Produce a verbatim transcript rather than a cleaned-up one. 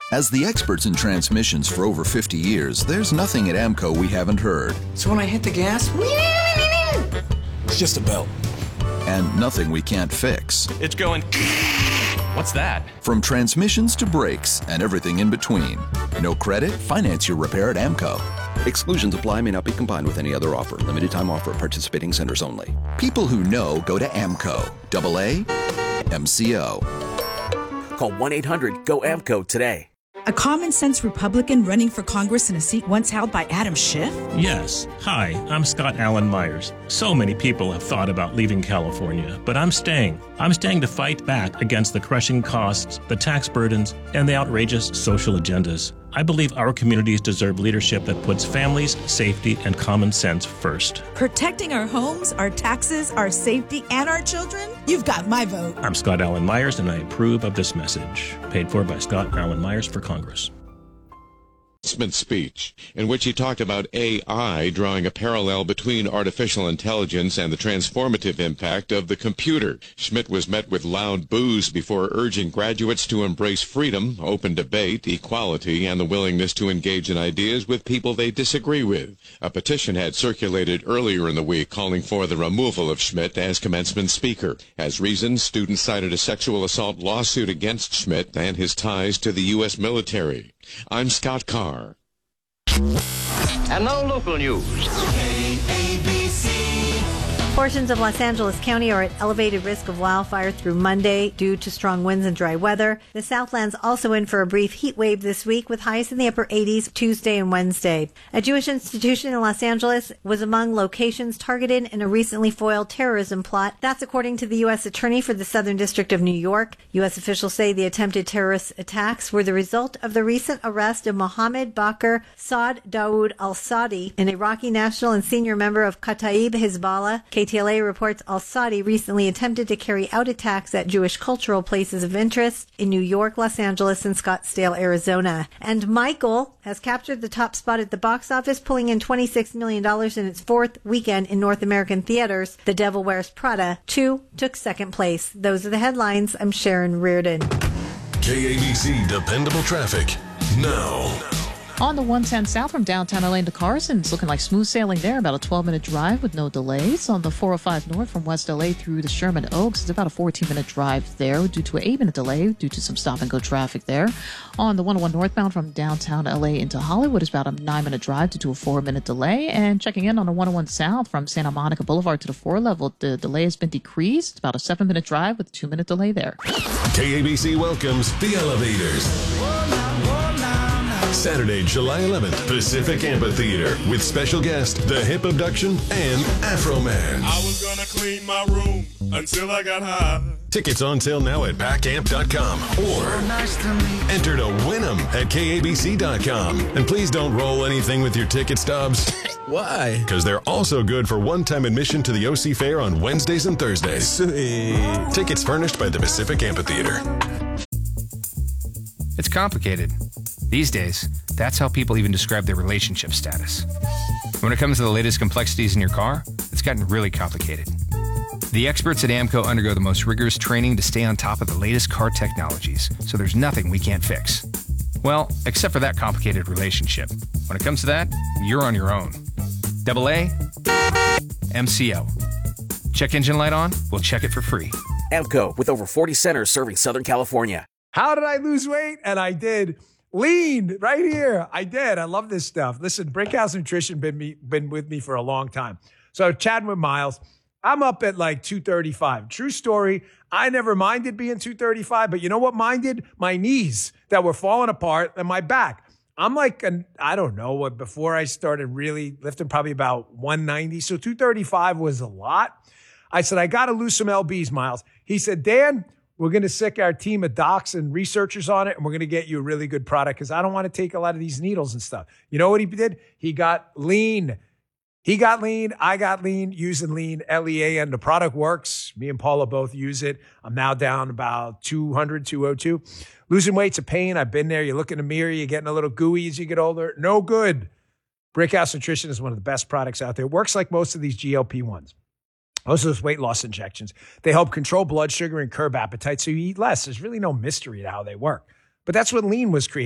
As the experts in transmissions for over fifty years, there's nothing at AMCO we haven't heard. So when I hit the gas, it's just a belt. And nothing we can't fix. It's going... What's that? From transmissions to brakes and everything in between. No credit? Finance your repair at AMCO. Exclusions apply, may not be combined with any other offer. Limited time offer at participating centers only. People who know go to AMCO. Double A M C O. Call one eight hundred go A M C O today. A common-sense Republican running for Congress in a seat once held by Adam Schiff? Yes. Hi, I'm Scott Allen Myers. So many people have thought about leaving California, but I'm staying. I'm staying to fight back against the crushing costs, the tax burdens, and the outrageous social agendas. I believe our communities deserve leadership that puts families, safety, and common sense first. Protecting our homes, our taxes, our safety, and our children? You've got my vote. I'm Scott Allen Myers, and I approve of this message. Paid for by Scott Allen Myers for Congress. Speech in which he talked about A I drawing a parallel between artificial intelligence and the transformative impact of the computer. Schmidt was met with loud boos before urging graduates to embrace freedom, open debate, equality, and the willingness to engage in ideas with people they disagree with. A petition had circulated earlier in the week calling for the removal of Schmidt as commencement speaker. As reason, students cited a sexual assault lawsuit against Schmidt and his ties to the U S military. I'm Scott Carr. And now local news. K A B C. Portions of Los Angeles County are at elevated risk of wildfire through Monday due to strong winds and dry weather. The Southland's also in for a brief heat wave this week with highs in the upper eighties Tuesday and Wednesday. A Jewish institution in Los Angeles was among locations targeted in a recently foiled terrorism plot. That's according to the U S Attorney for the Southern District of New York. U S officials say the attempted terrorist attacks were the result of the recent arrest of Mohammed Bakr Saad Dawood al-Saadi, an Iraqi national and senior member of Kataib Hezbollah. K T L A reports al-Saadi recently attempted to carry out attacks at Jewish cultural places of interest in New York, Los Angeles, and Scottsdale, Arizona. And Michael has captured the top spot at the box office, pulling in twenty-six million dollars in its fourth weekend in North American theaters. The Devil Wears Prada two took second place. Those are the headlines. I'm Sharon Reardon. K A B C Dependable Traffic now. On the one ten South from downtown L A to Carson, it's looking like smooth sailing there, about a twelve-minute drive with no delays. On the four oh five North from West L A through the Sherman Oaks, it's about a fourteen-minute drive there due to an eight-minute delay due to some stop-and-go traffic there. On the one oh one northbound from downtown L A into Hollywood, it's about a nine-minute drive due to a four-minute delay. And checking in on the one oh one South from Santa Monica Boulevard to the four level, the delay has been decreased. About a seven-minute drive with a two-minute delay there. K A B C welcomes The Elevators. Saturday, July eleventh, Pacific Amphitheater with special guest, The Hip Abduction and Afro Man. I was gonna clean my room until I got high. Tickets on sale now at pack amp dot com or enter to win them at K A B C dot com. And please don't roll anything with your ticket stubs. Why? Because they're also good for one-time admission to the O C Fair on Wednesdays and Thursdays. Sweet. Tickets furnished by the Pacific Amphitheater. It's complicated. These days, that's how people even describe their relationship status. When it comes to the latest complexities in your car, it's gotten really complicated. The experts at AMCO undergo the most rigorous training to stay on top of the latest car technologies, so there's nothing we can't fix. Well, except for that complicated relationship. When it comes to that, you're on your own. Double A, M C O. Check engine light on? We'll check it for free. AMCO, with over forty centers serving Southern California. How did I lose weight? And I did. Lean right here. I did. I love this stuff. Listen, Brickhouse Nutrition been me been with me for a long time. So chatting with Miles, I'm up at like two thirty-five. True story. I never minded being two thirty-five, but you know what minded? My knees that were falling apart and my back. I'm like, an, I don't know what, before I started really lifting, probably about one ninety. So two thirty-five was a lot. I said, I got to lose some L Bs, Miles. He said, Dan, we're going to sick our team of docs and researchers on it, and we're going to get you a really good product because I don't want to take a lot of these needles and stuff. You know what he did? He got lean. He got lean. I got lean using lean, L E A N. The product works. Me and Paula both use it. I'm now down about two hundred, two oh two. Losing weight's a pain. I've been there. You look in the mirror. You're getting a little gooey as you get older. No good. Brickhouse Nutrition is one of the best products out there. It works like most of these G L P ones. Most of those weight loss injections, they help control blood sugar and curb appetite so you eat less. There's really no mystery to how they work. But that's what lean was created.